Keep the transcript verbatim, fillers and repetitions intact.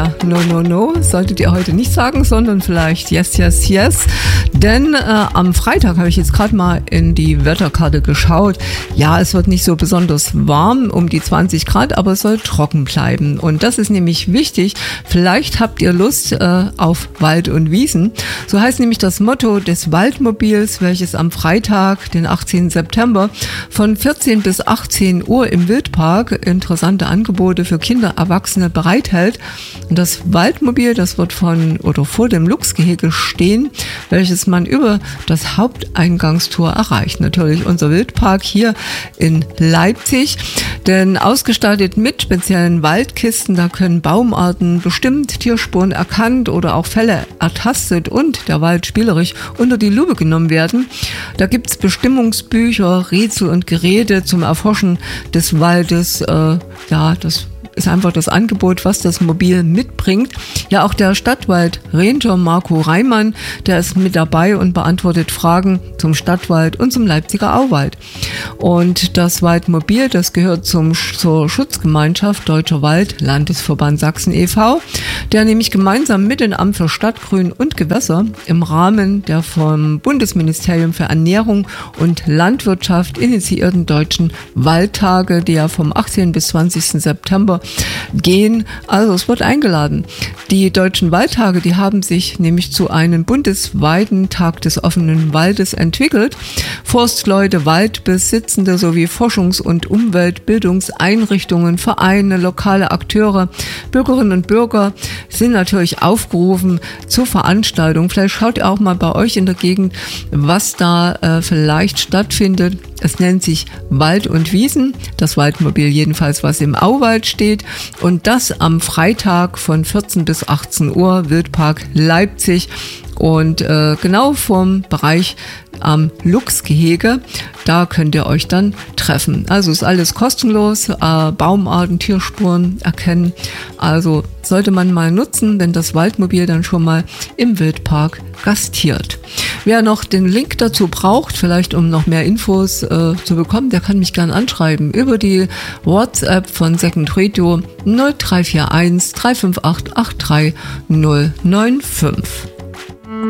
Ja, no, no, no, solltet ihr heute nicht sagen, sondern vielleicht yes, yes, yes. Denn äh, am Freitag habe ich jetzt gerade mal in die Wetterkarte geschaut. Ja, es wird nicht so besonders warm, um die zwanzig Grad, aber es soll trocken bleiben. Und das ist nämlich wichtig. Vielleicht habt ihr Lust äh, auf Wald und Wiesen. So heißt nämlich das Motto des Waldmobils, welches am Freitag, den achtzehnten September, von vierzehn bis achtzehn Uhr im Wildpark interessante Angebote für Kinder, Erwachsene bereithält. Und das Waldmobil, das wird von oder vor dem Luchsgehege stehen, welches man über das Haupteingangstor erreicht. Natürlich unser Wildpark hier in Leipzig, denn ausgestattet mit speziellen Waldkisten, da können Baumarten bestimmt, Tierspuren erkannt oder auch Fälle ertastet und der Wald spielerisch unter die Lupe genommen werden. Da gibt es Bestimmungsbücher, Rätsel und Geräte zum Erforschen des Waldes. Äh, ja, das ist einfach das Angebot, was das Mobil mitbringt. Ja, auch der Stadtwald-Ranger Marco Reimann, der ist mit dabei und beantwortet Fragen zum Stadtwald und zum Leipziger Auwald. Und das Waldmobil, das gehört zum, zur Schutzgemeinschaft Deutscher Wald, Landesverband Sachsen e V, der nämlich gemeinsam mit dem Amt für Stadtgrün und Gewässer im Rahmen der vom Bundesministerium für Ernährung und Landwirtschaft initiierten Deutschen Waldtage, die ja vom achtzehnten bis zwanzigsten September gehen. Also es wird eingeladen. Die Deutschen Waldtage, die haben sich nämlich zu einem bundesweiten Tag des offenen Waldes entwickelt. Forstleute, Waldbesitzende sowie Forschungs- und Umweltbildungseinrichtungen, Vereine, lokale Akteure, Bürgerinnen und Bürger sind natürlich aufgerufen zur Veranstaltung. Vielleicht schaut ihr auch mal bei euch in der Gegend, was da äh, vielleicht stattfindet. Es nennt sich Wald und Wiesen, das Waldmobil jedenfalls, was im Auwald steht. Und das am Freitag von vierzehn bis achtzehn Uhr, Wildpark Leipzig. Und äh, genau vom Bereich am Luchsgehege, da könnt ihr euch dann treffen. Also ist alles kostenlos, äh, Baumarten, Tierspuren erkennen. Also sollte man mal nutzen, wenn das Waldmobil dann schon mal im Wildpark gastiert. Wer noch den Link dazu braucht, vielleicht um noch mehr Infos äh, zu bekommen, der kann mich gerne anschreiben über die WhatsApp von Second Radio null drei vier eins drei fünf acht acht drei null neun fünf.